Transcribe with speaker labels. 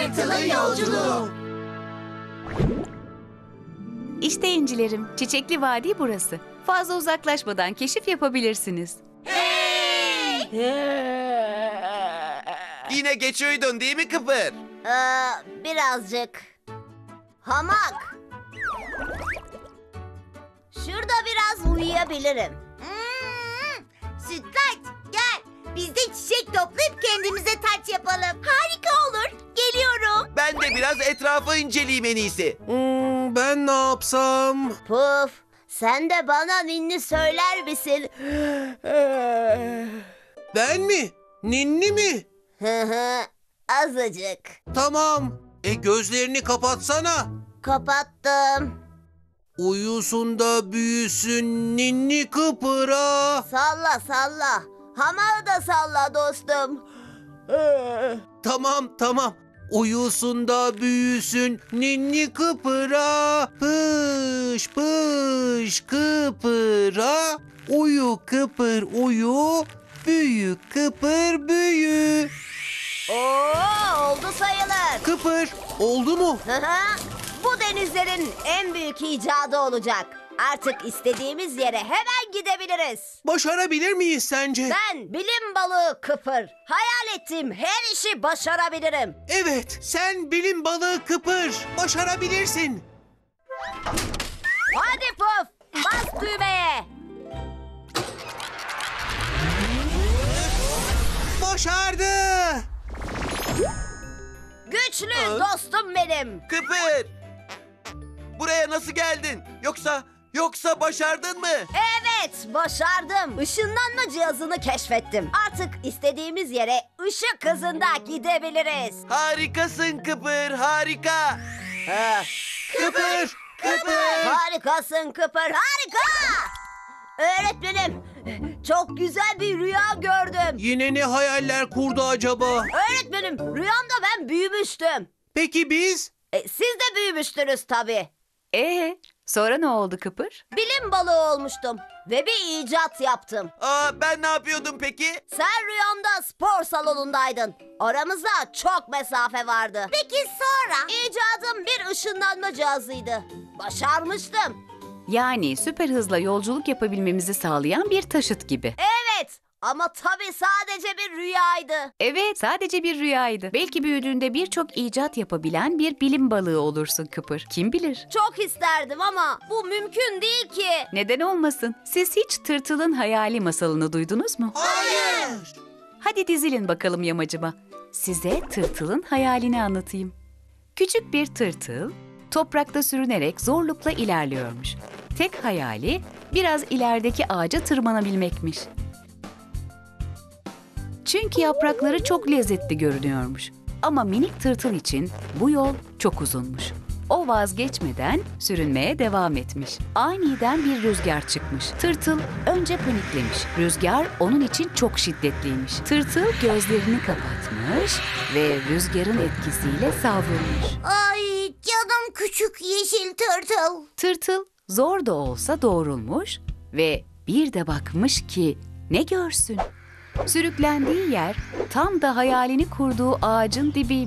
Speaker 1: Tırtılın yolculuğu.
Speaker 2: İşte incilerim, Çiçekli Vadi burası. Fazla uzaklaşmadan keşif yapabilirsiniz.
Speaker 3: Yine geç uyudun değil mi Kıpır?
Speaker 1: Birazcık. Hamak. Şurada biraz uyuyabilirim. Sütlaç gel. Biz de çiçek toplayıp kendimize taç yapalım. Harika olur. Geliyorum.
Speaker 3: Ben de biraz etrafı inceleyeyim en iyisi.
Speaker 4: Ben ne yapsam?
Speaker 1: Puf, sen de bana ninni söyler misin?
Speaker 4: Ben mi? Ninni mi?
Speaker 1: Hı hı, azıcık.
Speaker 4: Tamam. Gözlerini kapatsana.
Speaker 1: Kapattım.
Speaker 4: Uyusun da büyüsün ninni Kıpır'a.
Speaker 1: Salla salla. Hamağı da salla dostum.
Speaker 4: Tamam. Uyusun da büyüsün ninni Kıpır'a. Pış pış Kıpır'a. Uyu Kıpır uyu. Büyü Kıpır büyü.
Speaker 1: Oo, oldu sayılır.
Speaker 4: Kıpır oldu mu?
Speaker 1: Hı hı. Bu denizlerin en büyük icadı olacak. Artık istediğimiz yere hemen gidebiliriz.
Speaker 4: Başarabilir miyiz sence?
Speaker 1: Ben bilim balığı Kıpır. Hayal ettiğim her işi başarabilirim.
Speaker 4: Evet, sen bilim balığı Kıpır. Başarabilirsin.
Speaker 1: Hadi Puf, bas düğmeye.
Speaker 4: Başardı.
Speaker 1: Güçlü dostum benim.
Speaker 3: Kıpır! Buraya nasıl geldin? Yoksa başardın mı?
Speaker 1: Evet, başardım. Işınlanma cihazını keşfettim. Artık istediğimiz yere ışık hızında gidebiliriz.
Speaker 3: Harikasın Kıpır, harika!
Speaker 4: Kıpır.
Speaker 1: Harikasın Kıpır, harika! Öğretmenim, çok güzel bir rüya gördüm.
Speaker 4: Yine ne hayaller kurdu acaba?
Speaker 1: Öğretmenim, rüyamda ben büyümüştüm.
Speaker 4: Peki biz?
Speaker 1: Siz de büyümüştünüz tabii.
Speaker 2: Sonra ne oldu Kıpır?
Speaker 1: Bilim balığı olmuştum ve bir icat yaptım.
Speaker 3: Ben ne yapıyordum peki?
Speaker 1: Sen rüyamda spor salonundaydın. Aramızda çok mesafe vardı. Peki sonra? İcadım bir ışınlanma cihazıydı. Başarmıştım.
Speaker 2: Yani süper hızla yolculuk yapabilmemizi sağlayan bir taşıt gibi.
Speaker 1: Evet ama tabii sadece bir rüyaydı.
Speaker 2: Evet, sadece bir rüyaydı. Belki büyüdüğünde birçok icat yapabilen bir bilim balığı olursun Kıpır. Kim bilir?
Speaker 1: Çok isterdim ama bu mümkün değil ki.
Speaker 2: Neden olmasın? Siz hiç Tırtılın Hayali masalını duydunuz mu?
Speaker 4: Hayır.
Speaker 2: Hadi dizilin bakalım yamacıma. Size tırtılın hayalini anlatayım. Küçük bir tırtıl toprakta sürünerek zorlukla ilerliyormuş. Tek hayali biraz ilerideki ağaca tırmanabilmekmiş. Çünkü yaprakları çok lezzetli görünüyormuş. Ama minik tırtıl için bu yol çok uzunmuş. O vazgeçmeden sürünmeye devam etmiş. Aniden bir rüzgar çıkmış. Tırtıl önce paniklemiş. Rüzgar onun için çok şiddetliymiş. Tırtıl gözlerini kapatmış ve rüzgarın etkisiyle savrulmuş.
Speaker 1: Ay canım küçük yeşil tırtıl.
Speaker 2: Tırtıl zor da olsa doğrulmuş ve bir de bakmış ki ne görsün? Sürüklendiği yer tam da hayalini kurduğu ağacın dibiymiş.